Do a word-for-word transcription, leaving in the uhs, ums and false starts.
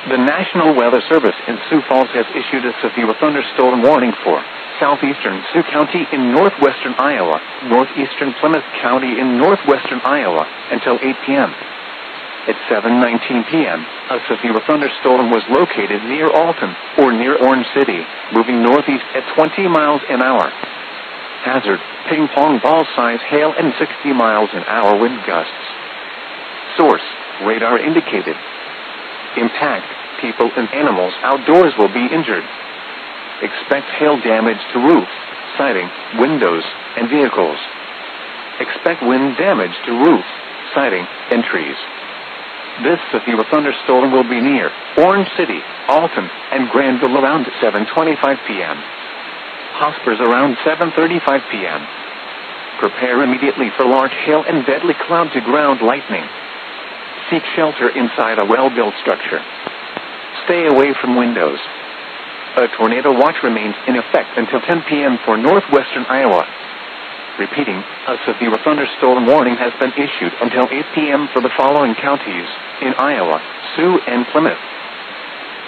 The National Weather Service in Sioux Falls has issued a severe thunderstorm warning for southeastern Sioux County in northwestern Iowa, northeastern Plymouth County in northwestern Iowa until eight p m At seven nineteen p m, a severe thunderstorm was located near Alton, or near Orange City, moving northeast at twenty miles an hour. Hazard, ping-pong ball-size hail and sixty miles an hour wind gusts. Source, radar indicated. Impact, people and animals outdoors will be injured. Expect hail damage to roofs, siding, windows, and vehicles. Expect wind damage to roofs, siding, and trees. This severe thunderstorm will be near Orange City, Alton, and Granville around seven twenty-five p m Hospers around seven thirty-five p m Prepare immediately for large hail and deadly cloud-to-ground lightning. Seek shelter inside a well-built structure. Stay away from windows. A tornado watch remains in effect until ten p m for northwestern Iowa. Repeating, a severe thunderstorm warning has been issued until eight p m for the following counties in Iowa: Sioux and Plymouth.